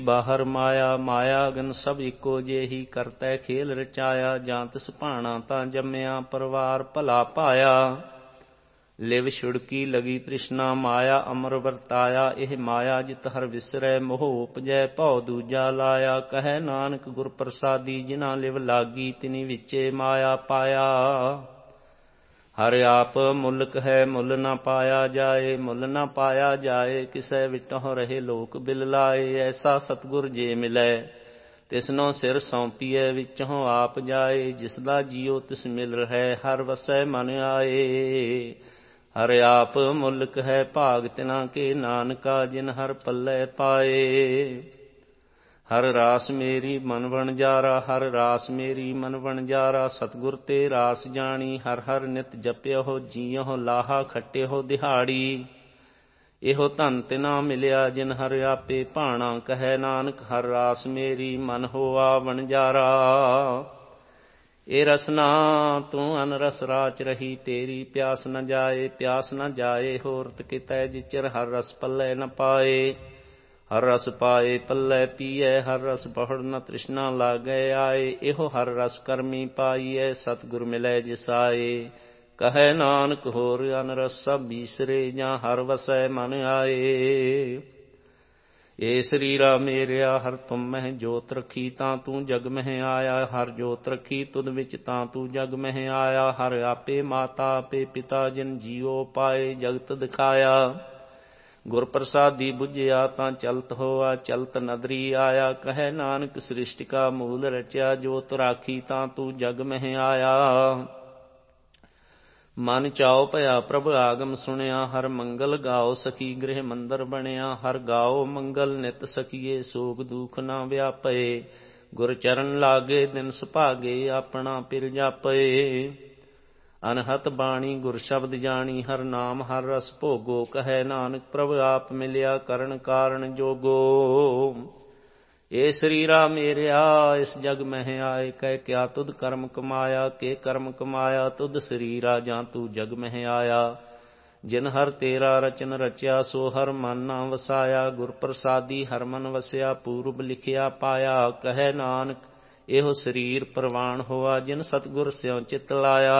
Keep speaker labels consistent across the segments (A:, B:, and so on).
A: ਬਾਹਰ ਮਾਇਆ ਮਾਇਆ ਗਨ ਸਭ ਇੱਕੋ ਜਿਹੀ ਕਰਤੈ ਖੇਲ ਰਚਾਇਆ। ਜਾਂ ਤਿਸ ਭਾਣਾ ਤਾਂ ਜੰਮਿਆ ਪਰਿਵਾਰ ਭਲਾ ਪਾਇਆ। ਲਿਵ ਛੁੜਕੀ ਲਗੀ ਤ੍ਰਿਸ਼ਨਾ ਮਾਇਆ ਅਮਰ ਵਰਤਾਇਆ। ਇਹ ਮਾਇਆ ਜਿਤ ਹਰ ਵਿਸਰੈ ਮੋਹ ਉਪਜੈ ਭਉ ਦੂਜਾ ਲਾਇਆ। ਕਹੈ ਨਾਨਕ ਗੁਰ ਪ੍ਰਸਾਦੀ ਜਿਨਾ ਲਿਵ ਲਾਗੀ ਤਿਨੀ ਵਿੱਚੇ ਮਾਇਆ ਪਾਇਆ। ਹਰ ਆਪ ਮੁਲਕ ਹੈ ਮੁੱਲ ਨਾ ਪਾਇਆ ਜਾਏ। ਮੁੱਲ ਨਾ ਪਾਇਆ ਜਾਏ ਕਿਸੈ ਵਿਟਹੁ ਰਹੇ ਲੋਕ ਬਿਲ ਲਾਏ। ਐਸਾ ਸਤਿਗੁਰ ਜੇ ਮਿਲੈ ਤਿਸਨੋ ਸਿਰ ਸੌਂਪੀਐ ਵਿੱਚੋਂ ਆਪ ਜਾਏ। ਜਿਸਦਾ ਜੀਉ ਤਿਸ ਮਿਲ ਰਹਿ ਹਰ ਵਸੈ ਮਨ ਆਏ। ਹਰ ਆਪ ਮੁਲਕ ਹੈ ਭਾਗ ਤਿਨਾ ਕੇ ਨਾਨਕਾ ਜਿਨ ਹਰ ਪੱਲੇ ਪਾਏ। ਹਰ ਰਾਸ ਮੇਰੀ ਮਨ ਵਣਜਾਰਾ ਹਰ ਰਾਸ ਮੇਰੀ ਮਨ ਵਣਜਾਰਾ। ਸਤਿਗੁਰ ਤੇ ਰਾਸ ਜਾਣੀ ਹਰ ਹਰ ਨਿਤ ਜਪਿਓ ਜੀਓ ਲਾਹਾ ਖੱਟਿਓ ਦਿਹਾੜੀ। ਇਹੋ ਧਨ ਤਿਨਾ ਮਿਲਿਆ ਜਿਨ ਹਰ ਆਪੇ ਭਾਣਾ। ਕਹੈ ਨਾਨਕ ਹਰ ਰਾਸ ਮੇਰੀ ਮਨ ਹੋਆ ਵਣਜਾਰਾ। ਇਹ ਰਸਨਾ ਤੂੰ ਅਨਰਸ ਰਾਚ ਰਹੀ ਤੇਰੀ। ਪਿਆਸ ਨ ਜਾਏ ਪਿਆਸ ਨ ਜਾਏ ਹੋਰਤ ਕਿਤੈ ਜਿਚਰ ਹਰ ਰਸ ਪੱਲੇ ਨ ਪਾਏ। ਹਰ ਰਸ ਪਾਏ ਪੱਲੇ ਪੀਐ ਹਰ ਰਸ ਬਹੁੜ ਨ ਤ੍ਰਿਸ਼ਨਾ ਲਾਗੈ ਆਏ। ਇਹੋ ਹਰ ਰਸ ਕਰਮੀ ਪਾਈਐ ਸਤਿਗੁਰ ਮਿਲੈ ਜਿਸ ਆਏ। ਕਹੈ ਨਾਨਕ ਹੋਰ ਅਨਰਸ ਸਭ ਬੀਸਰੇ ਜਾਂ ਹਰ ਵਸੈ ਮਨ ਆਏ। ਏ ਸਰੀਰਾ ਮੇਰਿਆ ਹਰ ਤੁਮ ਮਹਿ ਜੋਤ ਰੱਖੀ ਤਾਂ ਤੂੰ ਜਗ ਮਹਿ ਆਇਆ। ਹਰ ਜੋਤ ਰੱਖੀ ਤੁਧ ਵਿੱਚ ਤਾਂ ਤੂੰ ਜਗ ਮਹਿ ਆਇਆ। ਹਰ ਆਪੇ ਮਾਤਾ ਆਪੇ ਪਿਤਾ ਜਿਨ ਜੀਉ ਪਾਏ ਜਗਤ ਦਿਖਾਇਆ। ਗੁਰ ਪ੍ਰਸਾਦੀ ਬੁਝਿਆ ਤਾਂ ਚਲਤ ਹੋਆ ਚਲਤ ਨਦਰੀ ਆਇਆ। ਕਹੈ ਨਾਨਕ ਸ੍ਰਿਸ਼ਟ ਕਾ ਮੂਲ ਰਚਿਆ ਜੋਤ ਰਾਖੀ ਤਾਂ ਤੂੰ ਜਗ ਮਹਿ ਆਇਆ। ਮਨ ਚਾਉ ਭਇਆ ਪ੍ਰਭ ਆਗਮ ਸੁਣਿਆ। ਹਰ ਮੰਗਲ ਗਾਓ ਸਖੀ ਗ੍ਰਹਿ ਮੰਦਰ ਬਣਿਆ। ਹਰ ਗਾਓ ਮੰਗਲ ਨਿਤ ਸਖੀਏ ਸੋਗ ਦੁਖ ਨਾ ਵਿਆਪੇ। ਗੁਰ ਚਰਨ ਲਾਗੇ ਦਿਨ ਸੁਭਾਗੇ ਆਪਣਾ ਪਿਰ ਜਾਪੇ। ਅਨਹਤ ਬਾਣੀ ਗੁਰ ਸ਼ਬਦ ਜਾਣੀ ਹਰ ਨਾਮ ਹਰ ਰਸ ਭੋਗੋ। ਕਹੈ ਨਾਨਕ ਪ੍ਰਭ ਆਪ ਮਿਲਿਆ ਕਰਨ ਕਾਰਨ ਜੋਗੋ। ਏ ਸਰੀਰਾ ਮੇਰਿਆ ਇਸ ਜਗ ਮਹਿ ਆਏ। ਕਹਿ ਕਿਆ ਤੁਧ ਕਰਮ ਕਮਾਇਆ ਕੇ ਕਰਮ ਕਮਾਇਆ ਤੁਧ ਸਰੀਰਾ ਜਾਂ ਤੂੰ ਜਗ ਮਹਿ ਆਇਆ। ਜਿਨ ਹਰ ਤੇਰਾ ਰਚਨ ਰਚਿਆ ਸੋ ਹਰ ਮਨ ਨਾ ਵਸਾਇਆ। ਗੁਰ ਪ੍ਰਸਾਦੀ ਹਰ ਮਨ ਵਸਿਆ ਪੂਰਬ ਲਿਖਿਆ ਪਾਇਆ। ਕਹੈ ਨਾਨਕ ਇਹੋ ਸਰੀਰ ਪ੍ਰਵਾਨ ਹੋਆ ਜਿਨ ਸਤਿਗੁਰ ਸਿਉ ਚਿਤ ਲਾਇਆ।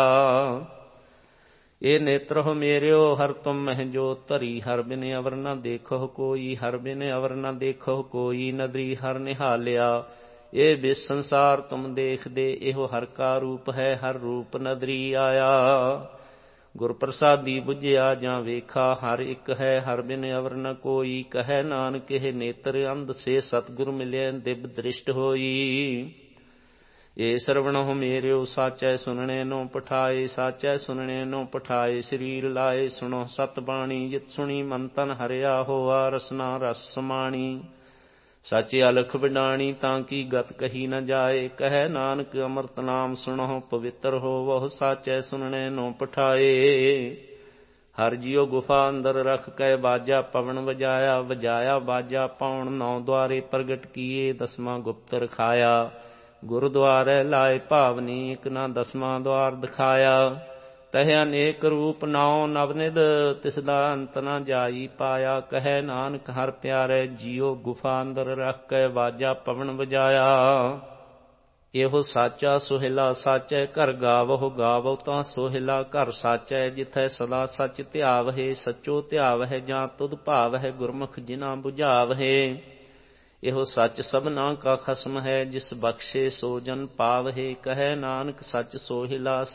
A: ਇਹ ਨੇਤਰੋ ਮੇਰਿਓ ਹਰ ਤੁਮ ਮਹਿ ਜੋਤ ਧਰੀ। ਹਰ ਬਿਨ ਅਵਰ ਨ ਦੇਖੋ ਕੋਈ ਹਰ ਬਿਨ ਅਵਰ ਨ ਦੇਖੋ ਕੋਈ। ਨਦਰੀ ਹਰ ਨਿਹਾਲਿਆ ਇਹ ਬਿਸ ਸੰਸਾਰ ਤੁਮ ਦੇਖਦੇ। ਇਹੋ ਹਰ ਕਾ ਰੂਪ ਹੈ ਹਰ ਰੂਪ ਨਦਰੀ ਆਇਆ। ਗੁਰ ਪ੍ਰਸਾਦੀ ਬੁਝਿਆ ਜਾਂ ਵੇਖਾ ਹਰ ਇੱਕ ਹੈ ਹਰ ਬਿਨ ਅਵਰ ਨ ਕੋਈ। ਕਹੈ ਨਾਨਕ ਇਹ ਨੇਤਰ ਅੰਧ ਸੇ ਸਤਿਗੁਰ ਮਿਲਿਆ ਦਿਵ ਦ੍ਰਿਸ਼ਟ ਹੋਈ। ਏ ਸਰਵਣਹੁ ਮੇਰਿਓ ਸਾਚੈ ਸੁਨਣੇ ਨੋ ਪਠਾਏ। ਸਾਚੈ ਸੁਨਣੇ ਨੋ ਪਠਾਏ ਸਰੀਰ ਲਾਏ। ਸੁਣੋ ਸਤ ਬਾਣੀ ਜਿਤ ਸੁਣੀ ਮਨ ਤਨ ਹਰਿਆ ਹੋਆ ਰਸਨਾ ਰਸ ਸਮਾਣੀ। ਸਾਚੇ ਅਲਖ ਬਿਡਾਣੀ ਤਾਂ ਕੀ ਗਤ ਕਹੀ ਨ ਜਾਏ। ਕਹੈ ਨਾਨਕ ਅੰਮ੍ਰਿਤ ਨਾਮ ਸੁਣੋ ਪਵਿੱਤਰ ਹੋਵਹੁ ਸਾਚੈ ਸੁਨਣੇ ਨੋ ਪਠਾਏ। ਹਰ ਜੀਉ ਗੁਫਾ ਅੰਦਰ ਰਖ ਕੈ ਬਾਜਾ ਪਵਨ ਵਜਾਇਆ। ਵਜਾਇਆ ਬਾਜਾ ਪਾਉਣ ਨੌ ਦੁਆਰੇ ਪ੍ਰਗਟ ਕੀਏ ਦਸਵਾਂ ਗੁਪਤ ਰਖਾਇਆ। ਗੁਰਦੁਆਰੇ ਲਾਏ ਭਾਵਨੀ ਇਕ ਨਾ ਦਸਵਾਂ ਦੁਆਰ ਦਿਖਾਇਆ। ਤਹਿ ਅਨੇਕ ਰੂਪ ਨਾਉ ਨਵਨਿਧ ਤਿਸਦਾ ਅੰਤ ਨ ਜਾਈ ਪਾਇਆ। ਕਹੈ ਨਾਨਕ ਹਰ ਪਿਆਰੇ ਜੀਉ ਗੁਫਾ ਅੰਦਰ ਰਖ ਕੇ ਬਾਜਾ ਪਵਨ ਵਜਾਇਆ। ਇਹੋ ਸਾਚਾ ਸੁਹਿਲਾ ਸਾਚੈ ਘਰ ਗਾਵਹੁ ਗਾਵਹੁ ਤਾਂ ਸੁਹਿਲਾ ਘਰ ਸਾਚੈ। ਜਿਥੈ ਸਦਾ ਸਚ ਧਿਆਵਹਿ ਸਚੋ ਧਿਆਵਹਿ ਜਾਂ ਤੁਧ ਭਾਵਹਿ ਗੁਰਮੁਖ ਜਿਨਾ ਬੁਝਾਵਹਿ। ਇਹੋ ਸੱਚ ਸਭਨਾ ਕਾ ਖਸਮ ਹੈ ਜਿਸ ਬਖਸ਼ੇ ਸੋ ਜਨ ਪਾਵਹਿ। ਕਹੈ ਨਾਨਕ ਸੱਚ ਸੋਹਿਲਾ